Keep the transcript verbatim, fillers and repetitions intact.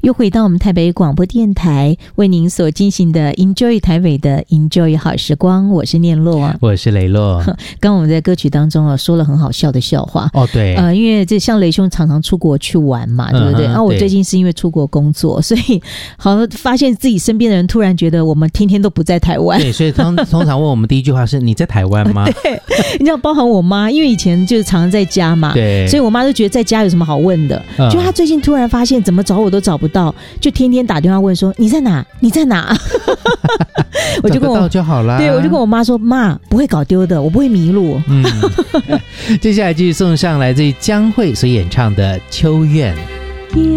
又回到我们台北广播电台为您所进行的 Enjoy 台北的 Enjoy 好时光，我是念洛， 我是雷洛。 刚刚我们在歌曲当中啊说了很好笑的笑话哦，对， 呃，因为这像雷兄常常出国去玩嘛，对不对？然后、嗯啊、我最近是因为出国工作，所以好发现自己身边的人突然觉得我们天天都不在台湾， 对，所以通通常问我们第一句话是你在台湾吗？ 对，你知道包含我妈，因为以前就是常常在家嘛， 对， 所以我妈就觉得在家有什么好问的，嗯、就她最近突然发现怎么找我都找不到，就天天打电话问说你在哪？你在哪？我就跟我找得到就好啦。 对，我就跟我妈说，妈不会搞丢的，我不会迷路。 嗯，接下来继续送上来自于江蕙所演唱的《秋怨》。